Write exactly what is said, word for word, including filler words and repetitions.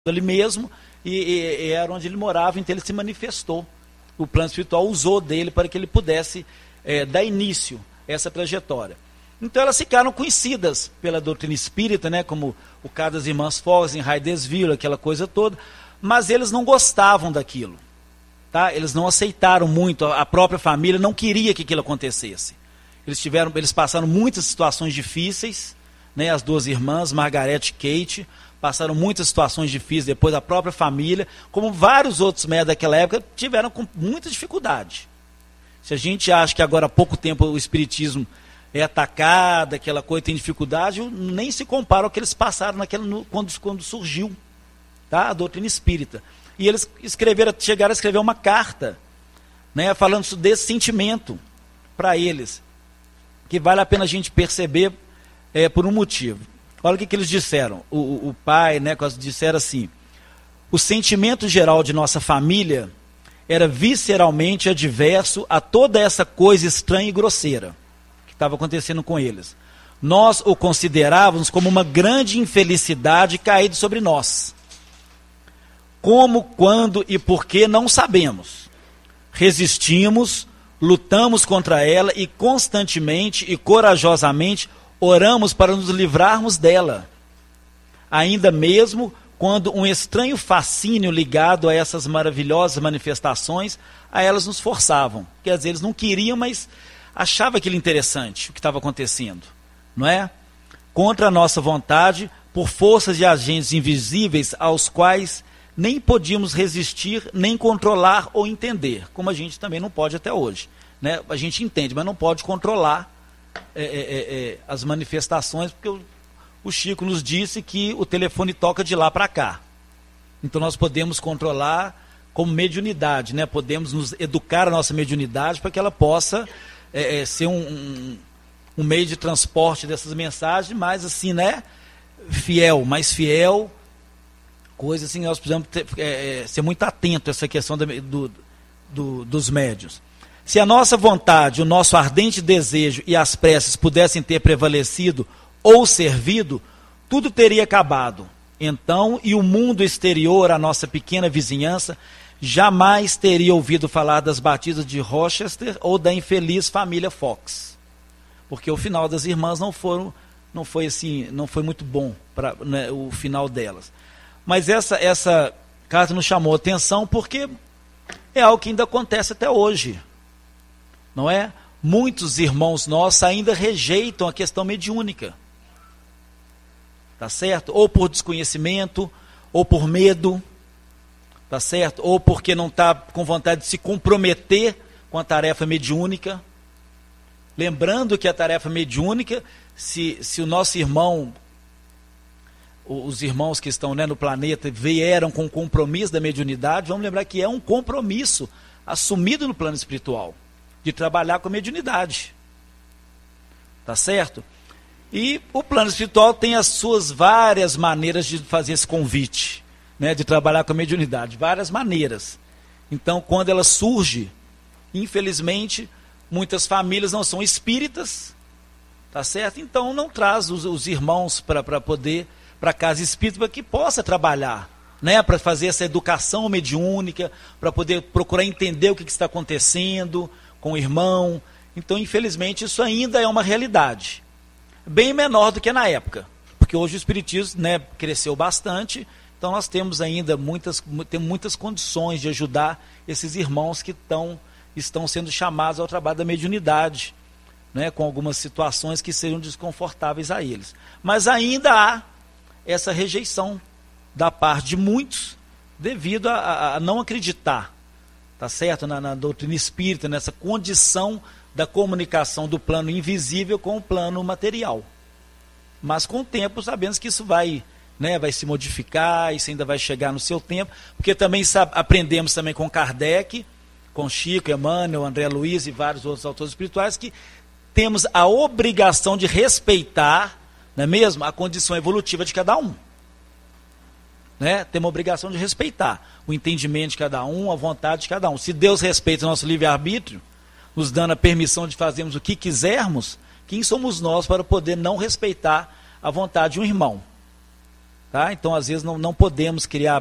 ali mesmo, e, e, e era onde ele morava, então ele se manifestou. O plano espiritual usou dele para que ele pudesse é, dar início a essa trajetória. Então elas ficaram conhecidas pela doutrina espírita, né, como o caso das irmãs Fox em Hydesville, aquela coisa toda, mas eles não gostavam daquilo. Tá? Eles não aceitaram muito, a própria família não queria que aquilo acontecesse. Eles, tiveram, eles passaram muitas situações difíceis, né, as duas irmãs, Margaret e Kate, passaram muitas situações difíceis, depois a própria família, como vários outros médicos daquela época, tiveram com muita dificuldade. Se a gente acha que agora há pouco tempo o espiritismo é atacado, aquela coisa tem dificuldade, nem se compara ao que eles passaram naquela, no, quando, quando surgiu, tá, a doutrina espírita. E eles escreveram, chegaram a escrever uma carta, né, falando desse sentimento para eles, que vale a pena a gente perceber é, por um motivo. Olha o que, que eles disseram. O, o, o pai, né, disseram assim: o sentimento geral de nossa família era visceralmente adverso a toda essa coisa estranha e grosseira que estava acontecendo com eles. Nós o considerávamos como uma grande infelicidade caída sobre nós. Como, quando e por que não sabemos. Resistimos, lutamos contra ela e constantemente e corajosamente oramos para nos livrarmos dela. Ainda mesmo quando um estranho fascínio ligado a essas maravilhosas manifestações, a elas nos forçavam. Quer dizer, eles não queriam, mas achavam aquilo interessante, o que estava acontecendo. Não é? Contra a nossa vontade, por forças de agentes invisíveis aos quais nem podíamos resistir, nem controlar ou entender, como a gente também não pode até hoje. Né? A gente entende, mas não pode controlar É, é, é, as manifestações, porque o, o Chico nos disse que o telefone toca de lá para cá. Então nós podemos controlar como mediunidade, né? Podemos nos educar a nossa mediunidade para que ela possa é, é, ser um, um, um meio de transporte dessas mensagens, mais assim, né? Fiel, mais fiel, coisa assim, nós precisamos ter, é, ser muito atento a essa questão da, do, do, dos médiuns. Se a nossa vontade, o nosso ardente desejo e as preces pudessem ter prevalecido ou servido, tudo teria acabado. Então, e o mundo exterior, a nossa pequena vizinhança, jamais teria ouvido falar das batidas de Rochester ou da infeliz família Fox. Porque o final das irmãs não, foram, não, foi, assim, não foi muito bom, pra, né, o final delas. Mas essa, essa carta nos chamou a atenção porque é algo que ainda acontece até hoje. Não é? Muitos irmãos nossos ainda rejeitam a questão mediúnica. Tá certo? Ou por desconhecimento, ou por medo, tá certo? Ou porque não está com vontade de se comprometer com a tarefa mediúnica. Lembrando que a tarefa mediúnica, se, se o nosso irmão, os irmãos que estão, né, no planeta vieram com o compromisso da mediunidade, vamos lembrar que é um compromisso assumido no plano espiritual, de trabalhar com a mediunidade. Tá certo? E o plano espiritual tem as suas várias maneiras de fazer esse convite, né, de trabalhar com a mediunidade, várias maneiras. Então, quando ela surge, infelizmente, muitas famílias não são espíritas, tá certo? Então não traz os, os irmãos para poder, para a casa espírita, para que possa trabalhar, né, para fazer essa educação mediúnica, para poder procurar entender o que, que está acontecendo com o irmão. Então, infelizmente, isso ainda é uma realidade. Bem menor do que na época. Porque hoje o espiritismo, né, cresceu bastante, então nós temos ainda muitas, temos muitas condições de ajudar esses irmãos que tão, estão sendo chamados ao trabalho da mediunidade, né, com algumas situações que seriam desconfortáveis a eles. Mas ainda há essa rejeição da parte de muitos, devido a, a, a não acreditar, tá certo? Na, na doutrina espírita, nessa condição da comunicação do plano invisível com o plano material. Mas com o tempo sabemos que isso vai, né, vai se modificar, isso ainda vai chegar no seu tempo, porque também sabe, aprendemos também com Kardec, com Chico, Emmanuel, André Luiz e vários outros autores espirituais, que temos a obrigação de respeitar, não é mesmo, a condição evolutiva de cada um. Né? Temos a obrigação de respeitar o entendimento de cada um, a vontade de cada um. Se Deus respeita o nosso livre-arbítrio, nos dando a permissão de fazermos o que quisermos, quem somos nós para poder não respeitar a vontade de um irmão? Tá? Então, às vezes, não, não podemos criar